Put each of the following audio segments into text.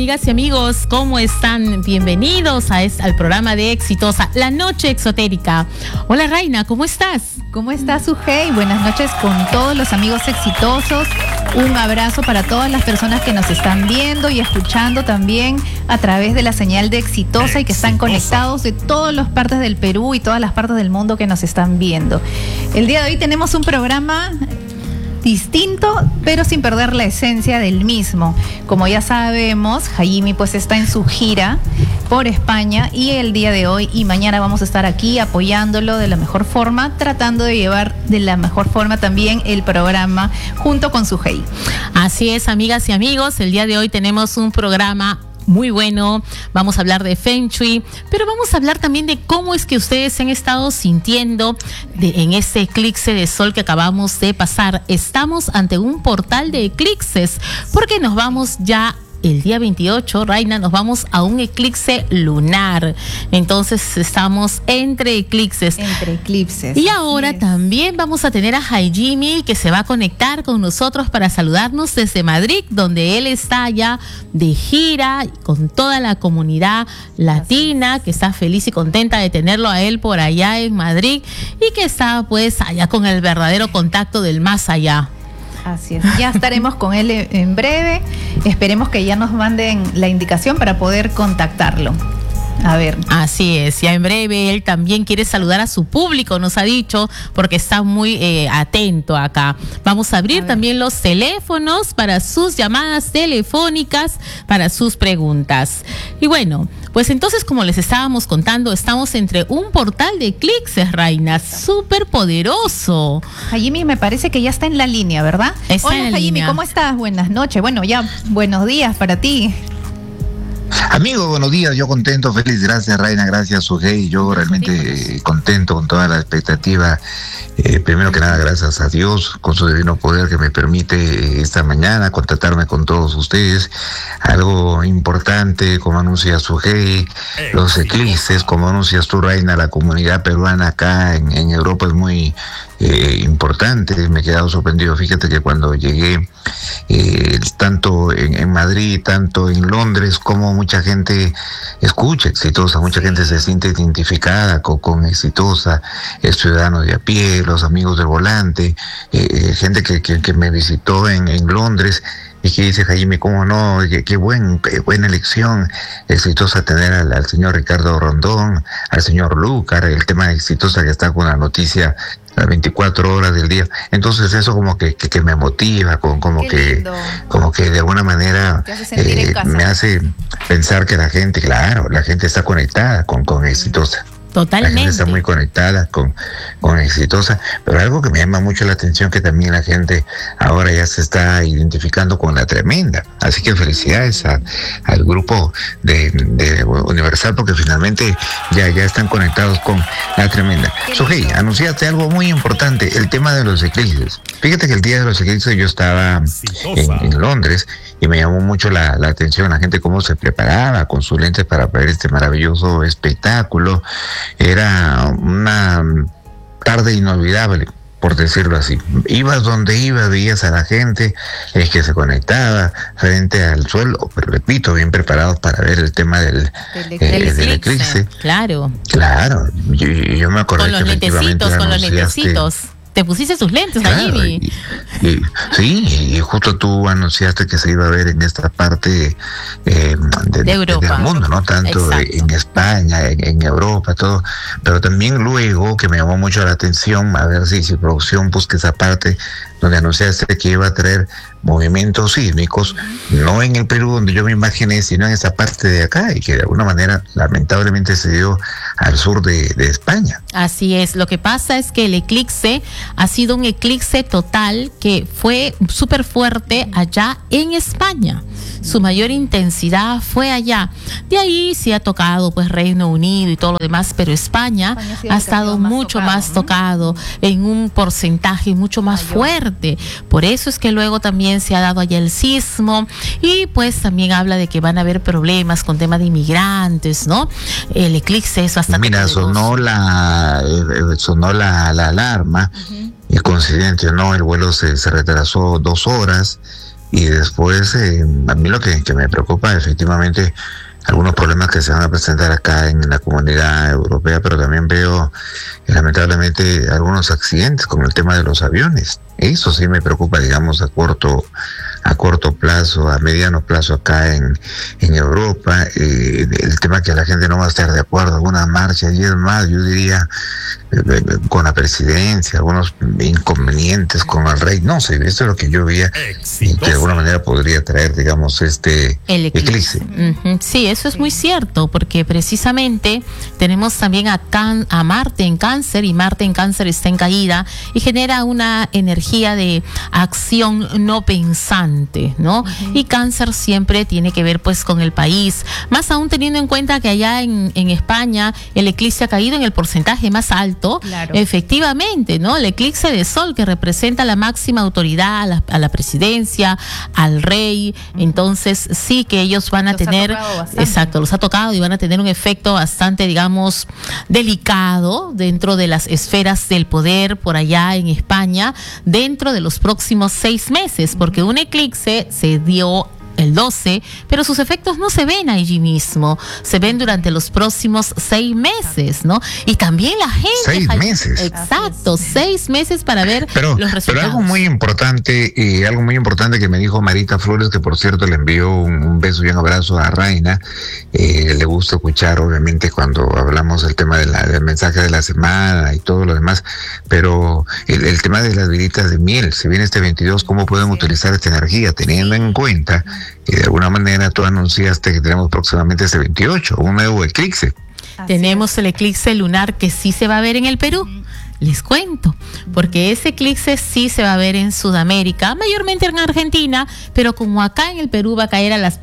amigas y amigos, ¿cómo están? Bienvenidos al programa de Exitosa, La Noche Exotérica. Hola Raina, ¿cómo estás? ¿Cómo estás, Ujei? Buenas noches con todos los amigos exitosos. Un abrazo para todas las personas que nos están viendo y escuchando también a través de la señal de Exitosa y que están conectados de todas las partes del Perú y todas las partes del mundo que nos están viendo. El día de hoy tenemos un programa distinto, pero sin perder la esencia del mismo. Como ya sabemos, Jaime pues está en su gira por España y el día de hoy y mañana vamos a estar aquí apoyándolo de la mejor forma, tratando de llevar de la mejor forma también el programa junto con su Sujei. Así es, amigas y amigos, el día de hoy tenemos un programa muy bueno, vamos a hablar de Feng Shui, pero vamos a hablar también de cómo es que ustedes se han estado sintiendo en este eclipse de sol que acabamos de pasar. Estamos ante un portal de eclipses, porque nos vamos ya el día 28, Raina, nos vamos a un eclipse lunar. Entonces estamos entre eclipses. Entre eclipses. Y ahora también vamos a tener a Jaime, que se va a conectar con nosotros para saludarnos desde Madrid, donde él está ya de gira con toda la comunidad latina, que está feliz y contenta de tenerlo a él por allá en Madrid y que está pues allá con el verdadero contacto del más allá. Así es, ya estaremos con él en breve. Esperemos que ya nos manden la indicación para poder contactarlo. A ver. Así es, ya en breve él también quiere saludar a su público, nos ha dicho, porque está muy atento acá. Vamos a abrir también los teléfonos para sus llamadas telefónicas, para sus preguntas. Y bueno, pues entonces, como les estábamos contando, estamos entre un portal de eclipses, Raina, súper poderoso. Jaime, me parece que ya está en la línea, ¿verdad? Hola, Jaime, ¿cómo estás? Buenas noches. Bueno, ya buenos días para ti. Amigo, buenos días, yo contento, feliz, gracias Raina, gracias Sujei, yo realmente contento con toda la expectativa, primero que nada gracias a Dios con su divino poder que me permite esta mañana contactarme con todos ustedes, algo importante como anuncia Sujei, los eclipses, como anuncias tú Raina, la comunidad peruana acá en Europa es muy importante, me he quedado sorprendido, fíjate que cuando llegué tanto en Madrid, tanto en Londres, como mucha gente escucha Exitosa, mucha gente se siente identificada con Exitosa, el ciudadano de a pie, los amigos del volante, gente que me visitó en Londres y que dice, Jaime, cómo no, qué buena elección, Exitosa tener al señor Ricardo Rondón, al señor Lúcar, el tema de Exitosa que está con la noticia las 24 horas del día. Entonces eso como que me motiva, como que de alguna manera me hace pensar que la gente está conectada con Exitosa. Totalmente. La gente está muy conectada con Exitosa, pero algo que me llama mucho la atención que también la gente ahora ya se está identificando con la Tremenda. Así que felicidades al grupo de Universal porque finalmente ya están conectados con la Tremenda. Sujei, anunciaste algo muy importante, el tema de los eclipses. Fíjate que el día de los eclipses yo estaba en Londres y me llamó mucho la atención la gente cómo se preparaba con sus lentes para ver este maravilloso espectáculo. Era una tarde inolvidable, por decirlo así. Ibas donde ibas, veías a la gente que se conectaba frente al suelo, pero repito, bien preparados para ver el tema del eclipse. Claro. Claro, yo me acordé con los lentecitos. Te pusiste sus lentes, claro, Jaime. Sí, justo tú anunciaste que se iba a ver en esta parte de Europa, del mundo, ¿no? Tanto en España, en Europa, todo. Pero también luego, que me llamó mucho la atención, a ver si producción busca esa parte donde anunciaste que iba a traer movimientos sísmicos, no en el Perú donde yo me imaginé, sino en esa parte de acá, y que de alguna manera lamentablemente se dio al sur de España. Así es, lo que pasa es que el eclipse ha sido un eclipse total que fue súper fuerte allá en España. Su mayor intensidad fue allá. De ahí sí ha tocado pues Reino Unido y todo lo demás, pero España sí ha estado mucho más tocado, en un porcentaje mucho más fuerte. Por eso es que luego también se ha dado allá el sismo y pues también habla de que van a haber problemas con temas de inmigrantes, ¿no? El eclipse es bastante poderoso. Sonó la alarma. Es coincidente, ¿no? El vuelo se retrasó 2 horas. y después a mí lo que me preocupa efectivamente algunos problemas que se van a presentar acá en la comunidad europea, pero también veo lamentablemente algunos accidentes con el tema de los aviones. Eso sí me preocupa, digamos, a corto plazo, a mediano plazo acá en Europa. El tema que la gente no va a estar de acuerdo, alguna marcha, y es más, yo diría, con la presidencia, algunos inconvenientes con el rey, no sé, esto es lo que yo veía y que de alguna manera podría traer, digamos, el eclipse. Sí, eso es muy cierto, porque precisamente tenemos también a Marte en Cáncer, y Marte en Cáncer está en caída y genera una energía de acción no pensante, ¿no? Y Cáncer siempre tiene que ver pues con el país, más aún teniendo en cuenta que allá en España el eclipse ha caído en el porcentaje más alto. Claro. Efectivamente, ¿no? El eclipse de sol que representa la máxima autoridad, a la presidencia, al rey. Entonces sí que ellos van a tener, exacto, los ha tocado y van a tener un efecto bastante, digamos, delicado dentro de las esferas del poder por allá en España dentro de los próximos 6 meses, porque un eclipse se dio el 12, pero sus efectos no se ven allí mismo, se ven durante los próximos 6 meses, ¿no? Y también la gente... 6 meses. Exacto, 6 meses para ver los resultados. Pero algo muy importante que me dijo Marita Flores, que por cierto le envió un beso y un abrazo a Raina, le gusta escuchar obviamente cuando hablamos del tema del mensaje de la semana y todo lo demás, pero el tema de las velitas de miel, se viene este 22, ¿cómo pueden utilizar esta energía? Teniendo en cuenta y de alguna manera tú anunciaste que tenemos próximamente ese 28, un nuevo eclipse. Tenemos el eclipse lunar que sí se va a ver en el Perú. Les cuento, porque ese eclipse sí se va a ver en Sudamérica, mayormente en Argentina, pero como acá en el Perú va a caer a las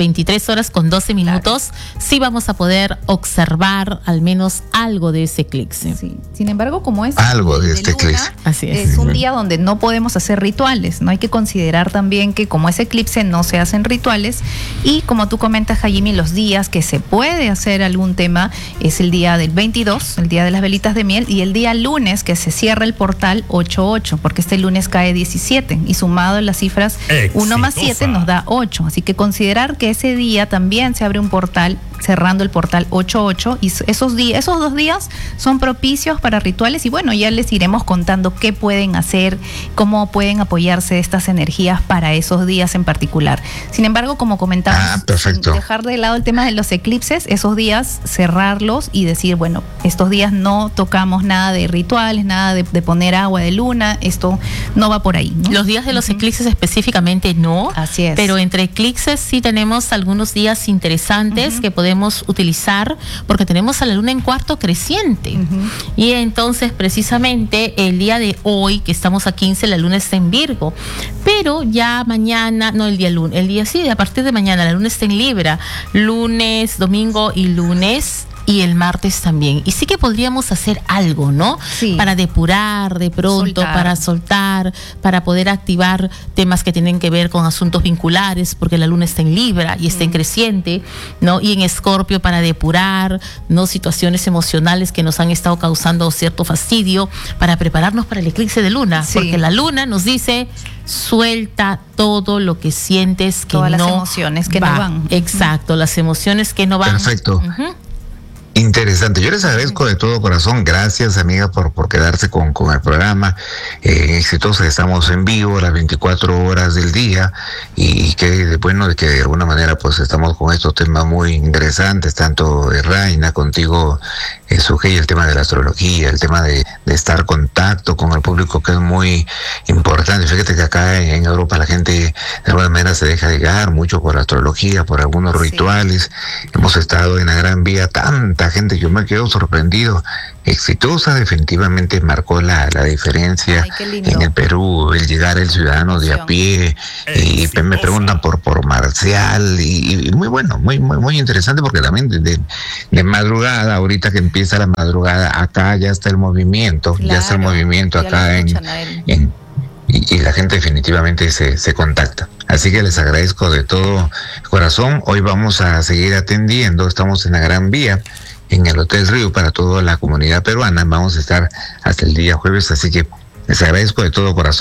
23:12, claro, sí vamos a poder observar al menos algo de ese eclipse. Sí. Sin embargo, como es algo de este eclipse, es un día donde no podemos hacer rituales, no hay que considerar también que como es eclipse no se hacen rituales, y como tú comentas, Jaime, los días que se puede hacer algún tema es el día del 22, el día de las velitas de miel, y el día lunes que se cierra el portal 8-8, porque este lunes cae 17 y sumado en las cifras 1 más 7 nos da 8, así que considerar que ese día también se abre un portal cerrando el portal 8-8, y esos 2 días son propicios para rituales, y bueno, ya les iremos contando qué pueden hacer, cómo pueden apoyarse de estas energías para esos días en particular. Sin embargo, como comentamos, dejar de lado el tema de los eclipses, esos días cerrarlos y decir, bueno, estos días no tocamos nada de rituales, nada de poner agua de luna, esto no va por ahí, ¿no? Los días de los eclipses específicamente no. Así es. Pero entre eclipses sí tenemos algunos días interesantes que podemos utilizar, porque tenemos a la luna en cuarto creciente. Y entonces precisamente el día de hoy, que estamos a 15, la luna está en Virgo, pero ya mañana, no el día sí, a partir de mañana la luna está en Libra, lunes, domingo y lunes, y el martes también. Y sí que podríamos hacer algo, ¿no? Sí. Para depurar de pronto, para soltar, para poder activar temas que tienen que ver con asuntos vinculares, porque la luna está en Libra y está en creciente, ¿no? Y en Escorpio para depurar, ¿no? Situaciones emocionales que nos han estado causando cierto fastidio, para prepararnos para el eclipse de luna, porque la luna nos dice: suelta todo lo que sientes que todas no las emociones que no van. Exacto, las emociones que no van. Perfecto. Interesante, yo les agradezco de todo corazón, gracias amiga por quedarse con el programa. Exitosa, estamos en vivo las 24 horas del día, y que bueno de que de alguna manera pues estamos con estos temas muy interesantes, tanto de Raina, contigo Sujei, el tema de la astrología, el tema de estar en contacto con el público, que es muy importante. Fíjate que acá en Europa la gente de alguna manera se deja llegar mucho por la astrología, por algunos rituales. Hemos estado en la Gran Vía, tanta gente que yo me quedo sorprendido. Exitosa definitivamente marcó la diferencia en el Perú, el llegar el ciudadano de a pie, y me preguntan por Marcial, y muy bueno, muy interesante, porque también de madrugada, ahorita que empieza la madrugada, acá ya está el movimiento, acá y la gente definitivamente se contacta. Así que les agradezco de todo corazón. Hoy vamos a seguir atendiendo, estamos en la Gran Vía, en el Hotel Río, para toda la comunidad peruana. Vamos a estar hasta el día jueves, así que les agradezco de todo corazón.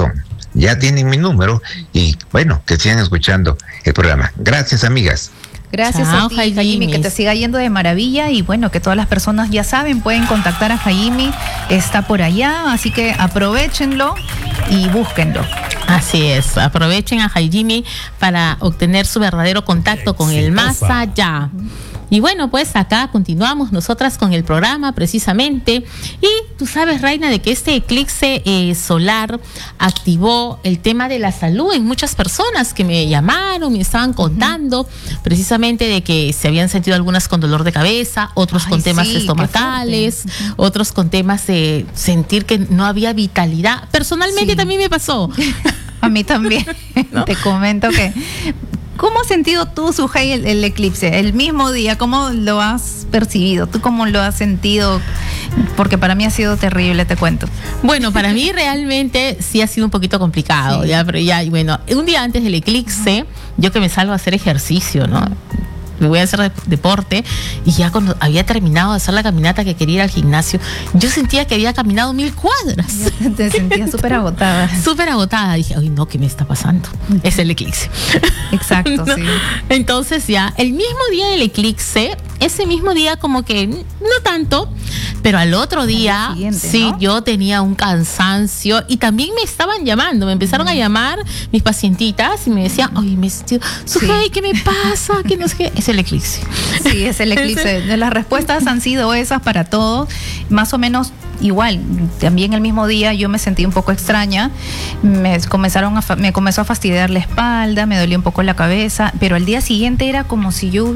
ya tienen mi número y bueno, que sigan escuchando el programa. Gracias, amigas. Gracias Chao, a ti, Jaime, que te siga yendo de maravilla y bueno, que todas las personas ya saben, pueden contactar a Jaime, está por allá, así que aprovechenlo y búsquenlo. Así es, aprovechen a Jaime para obtener su verdadero contacto con el más allá. Y bueno, pues acá continuamos nosotras con el programa precisamente. Y tú sabes, Reina, de que este eclipse solar activó el tema de la salud en muchas personas que me llamaron, me estaban contando precisamente de que se habían sentido algunas con dolor de cabeza, otros con temas estomacales, otros con temas de sentir que no había vitalidad. Personalmente también me pasó. A mí también. ¿No? Te comento que... ¿Cómo has sentido tú, Sujei, el eclipse? El mismo día, ¿cómo lo has percibido? ¿Tú cómo lo has sentido? Porque para mí ha sido terrible, te cuento. Bueno, para mí realmente sí ha sido un poquito complicado, ya, pero ya, bueno, un día antes del eclipse, yo que me salgo a hacer ejercicio, ¿no? Me voy a hacer deporte y ya cuando había terminado de hacer la caminata que quería ir al gimnasio, yo sentía que había caminado 1000 cuadras. Ya te sentías súper agotada. Súper agotada. Dije, ay, no, ¿qué me está pasando? Es el eclipse. Exacto, ¿no? sí. Entonces ya, el mismo día del eclipse, ese mismo día como que no tanto, pero al otro día, siguiente, sí, ¿no? yo tenía un cansancio y también me estaban llamando, me empezaron a llamar mis pacientitas y me decían, oye, me siento, Sujei, ¿qué me pasa? Que no sé qué. Es el eclipse. Sí, es el eclipse. Las respuestas han sido esas para todo, más o menos igual. También el mismo día yo me sentí un poco extraña, me comenzó a fastidiar la espalda, me dolía un poco la cabeza, pero al día siguiente era como si yo no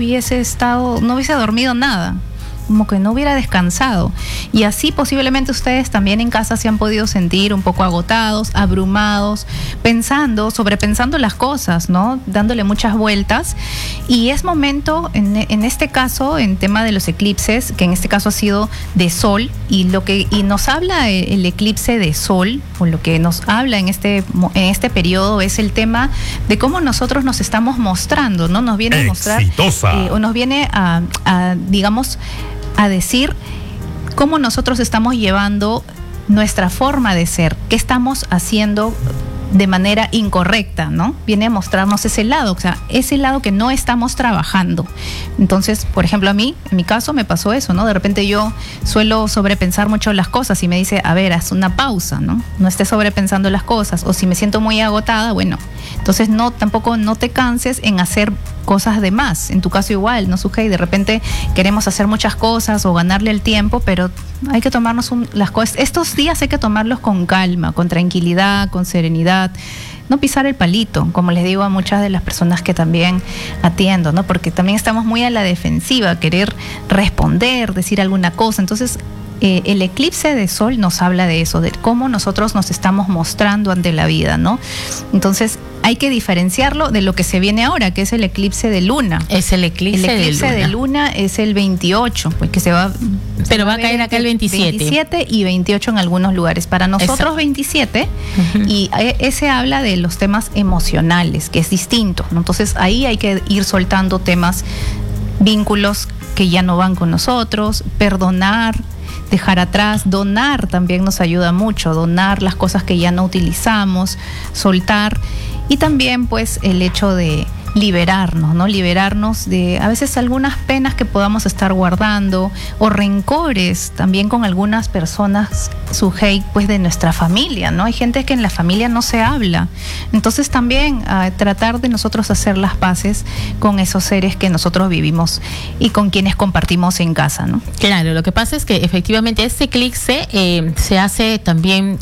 hubiese dormido nada, como que no hubiera descansado. Y así posiblemente ustedes también en casa se han podido sentir un poco agotados, abrumados, sobrepensando las cosas, ¿no? Dándole muchas vueltas. Y es momento, en este caso, en tema de los eclipses, que en este caso ha sido de sol, y nos habla el eclipse de sol, o lo que nos habla en este periodo es el tema de cómo nosotros nos estamos mostrando, ¿no? Nos viene a mostrar, o nos viene digamos, a decir cómo nosotros estamos llevando nuestra forma de ser, qué estamos haciendo de manera incorrecta, ¿no? Viene a mostrarnos ese lado, o sea, ese lado que no estamos trabajando. Entonces, por ejemplo, a mí, en mi caso, me pasó eso, ¿no? De repente yo suelo sobrepensar mucho las cosas y me dice, a ver, haz una pausa, ¿no? No estés sobrepensando las cosas. O si me siento muy agotada, bueno, entonces tampoco no te canses en hacer cosas de más. En tu caso igual, ¿no, Sujei? De repente queremos hacer muchas cosas o ganarle el tiempo, pero hay que tomarnos las cosas. Estos días hay que tomarlos con calma, con tranquilidad, con serenidad. No pisar el palito, como les digo a muchas de las personas que también atiendo, ¿no? Porque también estamos muy a la defensiva, querer responder, decir alguna cosa. Entonces, el eclipse de sol nos habla de eso, de cómo nosotros nos estamos mostrando ante la vida, ¿no? Entonces, hay que diferenciarlo de lo que se viene ahora, que es el eclipse de luna. Es el eclipse de luna es el 28, pues que pero va a caer acá el 27. 27 y 28 en algunos lugares. Para nosotros, exacto, 27, y ese habla de los temas emocionales, que es distinto, ¿no? Entonces ahí hay que ir soltando temas, vínculos que ya no van con nosotros, perdonar, dejar atrás, donar también nos ayuda mucho, donar las cosas que ya no utilizamos, soltar, y también pues el hecho de liberarnos, ¿no? Liberarnos de a veces algunas penas que podamos estar guardando o rencores también con algunas personas, Sujei, pues de nuestra familia, ¿no? Hay gente que en la familia no se habla. Entonces también tratar de nosotros hacer las paces con esos seres que nosotros vivimos y con quienes compartimos en casa, ¿no? Claro, lo que pasa es que efectivamente este eclipse se hace también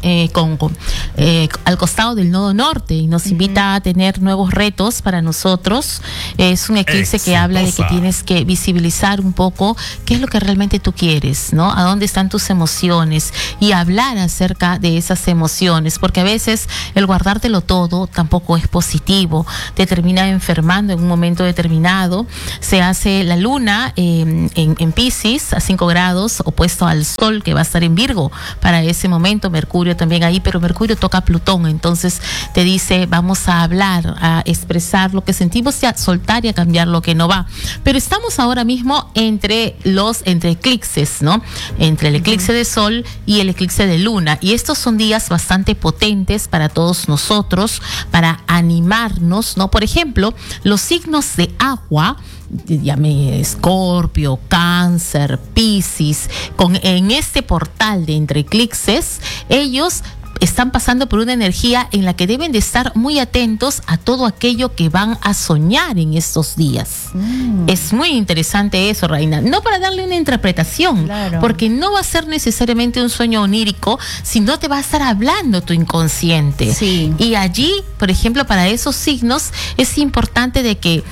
al costado del nodo norte y nos invita a tener nuevos retos para nosotros. Es un eclipse que habla de que tienes que visibilizar un poco qué es lo que realmente tú quieres, ¿no? A dónde están tus emociones y hablar acerca de esas emociones, porque a veces el guardártelo todo tampoco es positivo, te termina enfermando en un momento determinado. Se hace la luna en Piscis a 5 grados, opuesto al sol que va a estar en Virgo para ese momento, Mercurio también ahí, pero Mercurio toca a Plutón, entonces te dice, vamos a hablar, a expresar lo que sentimos sentimos ya soltar y a cambiar lo que no va. Pero estamos ahora mismo entre eclipses, ¿no? Entre el eclipse de sol y el eclipse de luna. Y estos son días bastante potentes para todos nosotros, para animarnos, ¿no? Por ejemplo, los signos de agua, llame Escorpio, Cáncer, Piscis, en este portal de entre eclipses, ellos están pasando por una energía en la que deben de estar muy atentos a todo aquello que van a soñar en estos días. Es muy interesante eso, Reina. No para darle una interpretación, claro, porque no va a ser necesariamente un sueño onírico, sino te va a estar hablando tu inconsciente. Sí. Y allí, por ejemplo, para esos signos es importante de que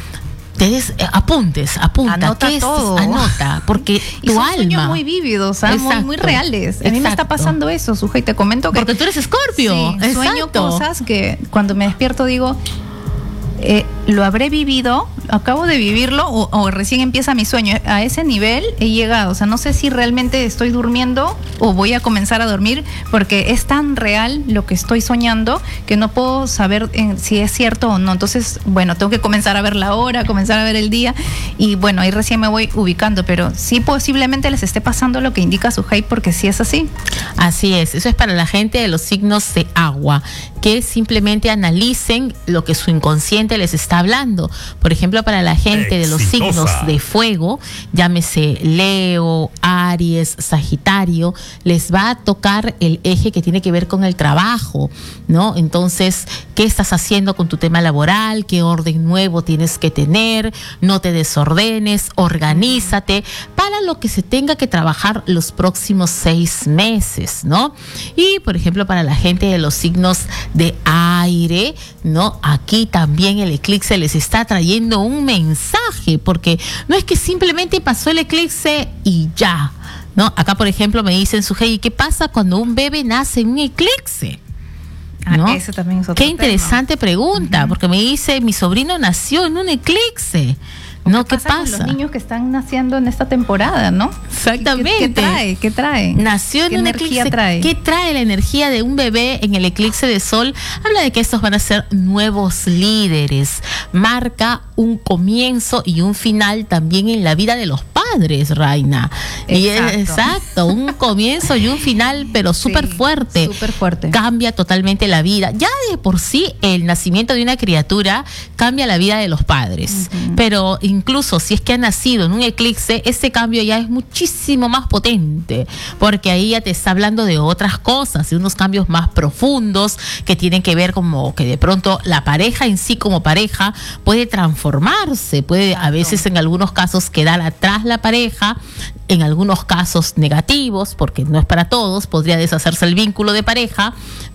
anota, porque y tu son alma. Sueños muy vívidos, muy reales. A mí me está pasando eso, Sujei, te comento que. Porque tú eres Escorpio. Sí, sueño cosas que cuando me despierto digo, lo habré vivido, acabo de vivirlo o recién empieza mi sueño. A ese nivel he llegado. O sea, no sé si realmente estoy durmiendo o voy a comenzar a dormir, porque es tan real lo que estoy soñando que no puedo saber si es cierto o no. Entonces, bueno, tengo que comenzar a ver la hora, comenzar a ver el día y bueno, ahí recién me voy ubicando, pero sí posiblemente les esté pasando lo que indica Sujei, porque sí es así. Así es, eso es para la gente de los signos de agua, que simplemente analicen lo que su inconsciente les está hablando. Por ejemplo, para la gente de los signos de fuego, llámese Leo, Aries, Sagitario, les va a tocar el eje que tiene que ver con el trabajo, ¿no? Entonces, ¿qué estás haciendo con tu tema laboral? ¿Qué orden nuevo tienes que tener? No te desordenes, organízate para lo que se tenga que trabajar los próximos 6 meses, ¿no? Y, por ejemplo, para la gente de los signos de aire, ¿no? Aquí también el eclipse les está trayendo un mensaje, porque no es que simplemente pasó el eclipse y ya, ¿no? Acá, por ejemplo, me dicen, Sujei, ¿qué pasa cuando un bebé nace en un eclipse? ¿No? Eso también es otro Qué interesante tema. Porque me dice, mi sobrino nació en un eclipse. ¿No? ¿Qué pasa? Con los niños que están naciendo en esta temporada, ¿no? Exactamente. ¿Qué trae? Nació en un eclipse. ¿Qué trae la energía de un bebé en el eclipse de sol? Habla de que estos van a ser nuevos líderes. Marca un comienzo y un final también en la vida de los padres, Reina. Exacto, un comienzo y un final, pero súper fuerte. Súper fuerte. Cambia totalmente la vida. Ya de por sí el nacimiento de una criatura cambia la vida de los padres. Pero incluso si es que ha nacido en un eclipse, ese cambio ya es muchísimo más potente, porque ahí ya te está hablando de otras cosas, de unos cambios más profundos que tienen que ver como que de pronto la pareja en sí como pareja puede transformarse, puede a veces en algunos casos quedar atrás la pareja, en algunos casos negativos, porque no es para todos, podría deshacerse el vínculo de pareja,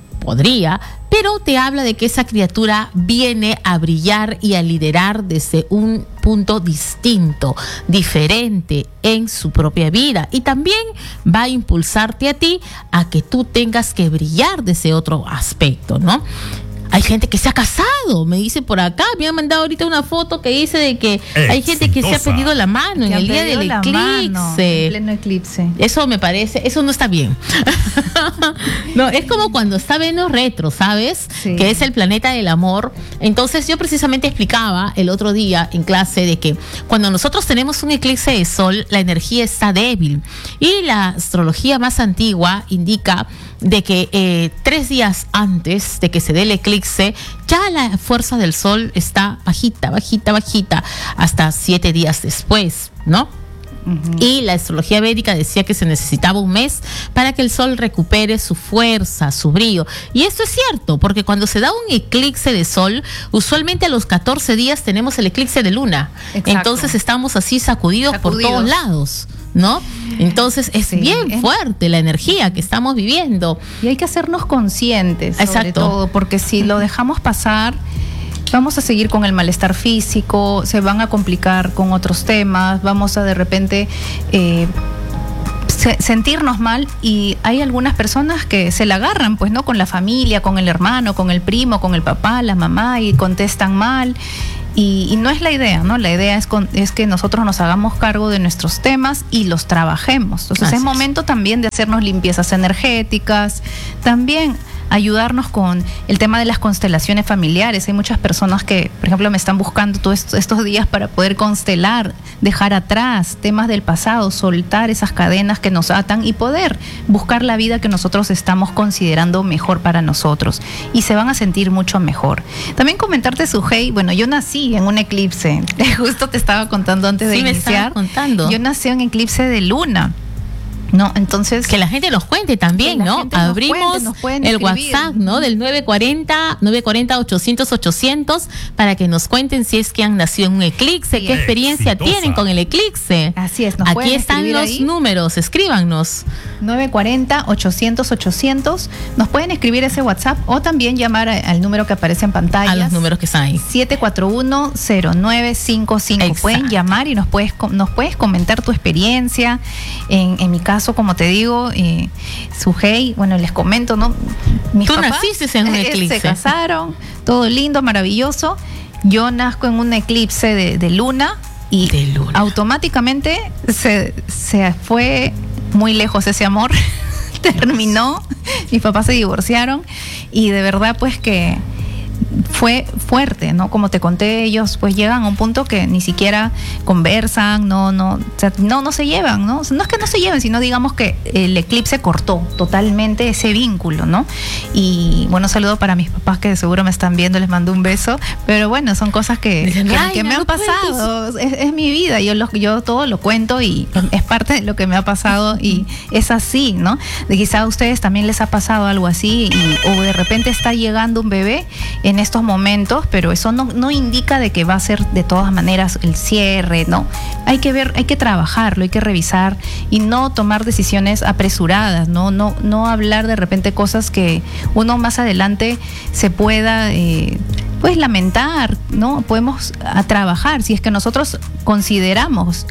pero te habla de que esa criatura viene a brillar y a liderar desde un punto distinto, diferente en su propia vida, y también va a impulsarte a ti a que tú tengas que brillar desde otro aspecto, ¿no? Hay gente que se ha casado, me dice por acá, me han mandado ahorita una foto que dice de que hay gente que se ha pedido la mano en el día del eclipse. En pleno eclipse. Eso me parece, eso no está bien. No, es como cuando está Venus retro, ¿sabes? Sí. Que es el planeta del amor. Entonces yo precisamente explicaba el otro día en clase de que cuando nosotros tenemos un eclipse de sol, la energía está débil. Y la astrología más antigua indica de que 3 días antes de que se dé el eclipse, ya la fuerza del sol está bajita, hasta 7 días después, ¿no? Y la astrología védica decía que se necesitaba 1 mes para que el sol recupere su fuerza, su brillo. Y esto es cierto, porque cuando se da un eclipse de sol, usualmente a los 14 días tenemos el eclipse de luna. Exacto. Entonces estamos así sacudidos por todos lados, ¿no? Entonces es bien fuerte la energía que estamos viviendo. Y hay que hacernos conscientes, sobre todo, porque si lo dejamos pasar, vamos a seguir con el malestar físico, se van a complicar con otros temas, vamos a de repente sentirnos mal, y hay algunas personas que se la agarran, pues, ¿no? Con la familia, con el hermano, con el primo, con el papá, la mamá, y contestan mal. Y no es la idea, ¿no? La idea es que nosotros nos hagamos cargo de nuestros temas y los trabajemos. Entonces es momento también de hacernos limpiezas energéticas, también ayudarnos con el tema de las constelaciones familiares. Hay muchas personas que, por ejemplo, me están buscando todos estos días para poder constelar, dejar atrás temas del pasado, soltar esas cadenas que nos atan y poder buscar la vida que nosotros estamos considerando mejor para nosotros, y se van a sentir mucho mejor. También comentarte, Sujei, bueno, yo nací en un eclipse, justo te estaba contando antes de iniciar. Yo nací en eclipse de luna, ¿no? Entonces, que la gente nos cuente también, ¿no? Abrimos el WhatsApp, ¿no? Del 940-800-800 para que nos cuenten si es que han nacido en un eclipse, qué experiencia tienen con el eclipse. Así es, aquí están los números, escríbanos. 940-800-800. Nos pueden escribir ese WhatsApp o también llamar al número que aparece en pantalla. A los números que están ahí. 741-0955. Pueden llamar y nos puedes comentar tu experiencia. En mi caso, como te digo, Sujei, bueno, les comento, ¿no? Mis Tú papás naciste en un eclipse. Se casaron, todo lindo, maravilloso. Yo nazco en un eclipse de luna y automáticamente se fue muy lejos ese amor. Terminó, mis papás se divorciaron y de verdad pues que fue fuerte, ¿no? Como te conté, ellos pues llegan a un punto que ni siquiera conversan, no se llevan, ¿no? No es que no se lleven, sino digamos que el eclipse cortó totalmente ese vínculo, ¿no? Y bueno, saludo para mis papás que seguro me están viendo, les mando un beso, pero bueno, son cosas que me han pasado, es mi vida, yo todo lo cuento y es parte de lo que me ha pasado y es así, ¿no? De quizá a ustedes también les ha pasado algo así o de repente está llegando un bebé en estos momentos, pero eso no indica de que va a ser de todas maneras el cierre, ¿no? Hay que ver, hay que trabajarlo, hay que revisar y no tomar decisiones apresuradas, no hablar de repente cosas que uno más adelante se pueda pues lamentar, ¿no? Podemos trabajar si es que nosotros consideramos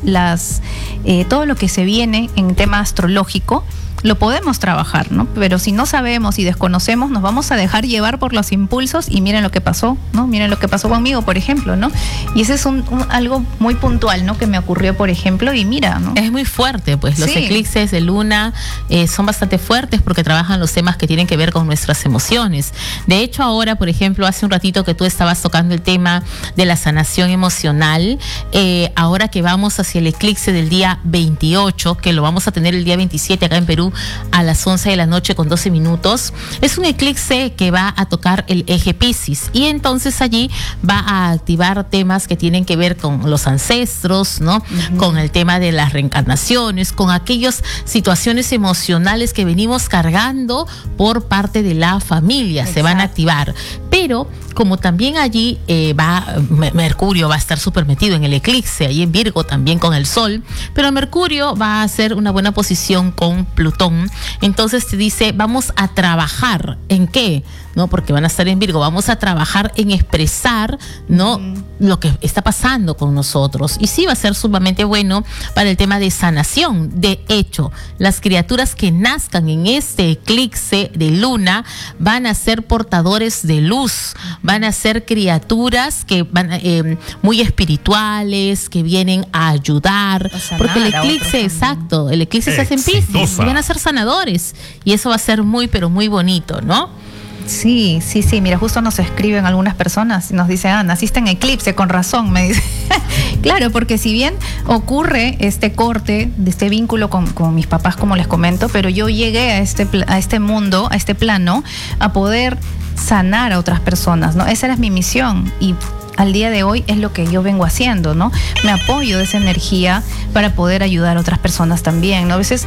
todo lo que se viene en tema astrológico. Lo podemos trabajar, ¿no? Pero si no sabemos y desconocemos, nos vamos a dejar llevar por los impulsos y miren lo que pasó, ¿no? Miren lo que pasó conmigo, por ejemplo, ¿no? Y ese es algo muy puntual, ¿no? Que me ocurrió, por ejemplo, y mira, ¿no? Es muy fuerte, pues los eclipses de luna son bastante fuertes porque trabajan los temas que tienen que ver con nuestras emociones. De hecho, ahora, por ejemplo, hace un ratito que tú estabas tocando el tema de la sanación emocional, ahora que vamos hacia el eclipse del día 28, que lo vamos a tener el día 27 acá en Perú, a las 11 de la noche con 12 minutos. Es un eclipse que va a tocar el eje Piscis y entonces allí va a activar temas que tienen que ver con los ancestros, ¿no? Uh-huh. Con el tema de las reencarnaciones, con aquellas situaciones emocionales que venimos cargando por parte de la familia. Exacto. Se van a activar. Pero como también allí Mercurio va a estar súper metido en el eclipse, ahí en Virgo también con el Sol, pero Mercurio va a hacer una buena posición con Plutón. Entonces te dice, vamos a trabajar ¿en qué? ¿No? Porque van a estar en Virgo, vamos a trabajar en expresar, ¿no? Lo que está pasando con nosotros. Y sí va a ser sumamente bueno para el tema de sanación. De hecho, las criaturas que nazcan en este eclipse de luna van a ser portadores de luz, van a ser criaturas que van muy espirituales, que vienen a ayudar, porque el eclipse, exacto, el eclipse se hace en Piscis y van a ser sanadores. Y eso va a ser muy, pero muy bonito, ¿no? Sí, mira, justo nos escriben algunas personas y nos dicen, naciste en eclipse, con razón, me dice. Claro, porque si bien ocurre este corte de este vínculo con mis papás, como les comento, pero yo llegué a este mundo, a este plano, a poder sanar a otras personas, ¿no? Esa era mi misión y al día de hoy es lo que yo vengo haciendo, ¿no? Me apoyo de esa energía para poder ayudar a otras personas también, ¿no? A veces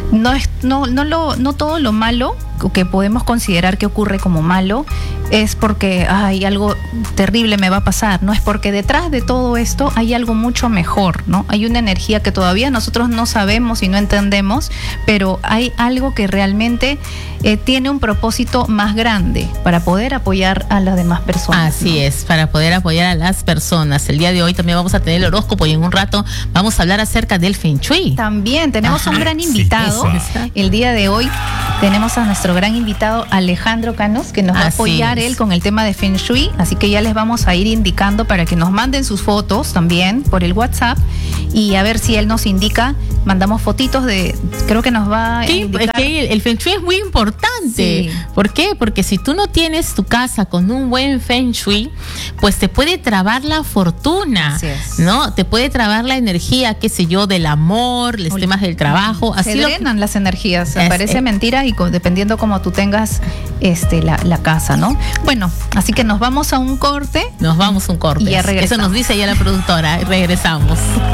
no todo lo malo que podemos considerar que ocurre como malo es porque algo terrible me va a pasar, no es porque detrás de todo esto hay algo mucho mejor, ¿no? Hay una energía que todavía nosotros no sabemos y no entendemos, pero hay algo que realmente tiene un propósito más grande para poder apoyar a las demás personas. Así, ¿no? Es, para poder apoyar a las personas. El día de hoy también vamos a tener el horóscopo y en un rato vamos a hablar acerca del Feng Shui. También tenemos un gran invitado. El día de hoy tenemos a nuestro gran invitado Alejandro Canos, que nos va a apoyar él con el tema de Feng Shui, así que ya les vamos a ir indicando para que nos manden sus fotos también por el WhatsApp y a ver si él nos indica mandamos fotitos creo que nos va a Sí, indicar. es que el Feng Shui es muy importante. Sí. ¿Por qué? Porque si tú no tienes tu casa con un buen Feng Shui, pues te puede trabar la fortuna, Así es. ¿no? Te puede trabar la energía, qué sé yo, del amor, los temas del trabajo. Se Así drenan las energías, Es- parece mentira y dependiendo cómo tú tengas la casa, ¿no? Bueno, así que nos vamos a un corte. Nos vamos a un corte. Y ya Eso regresamos. nos dice ya la productora. Regresamos.